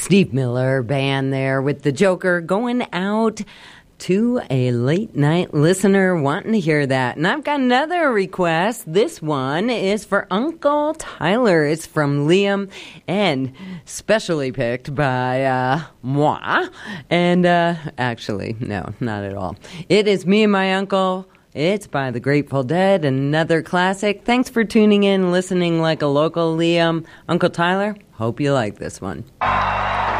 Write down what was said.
Steve Miller Band there with the Joker, going out to a late night listener wanting to hear that. And I've got another request. This one is for Uncle Tyler. It's from Liam and specially picked by moi. And actually, no, not at all. It is Me and My Uncle. It's by the Grateful Dead, another classic. Thanks for tuning in, listening like a local, Liam. Uncle Tyler, hope you like this one.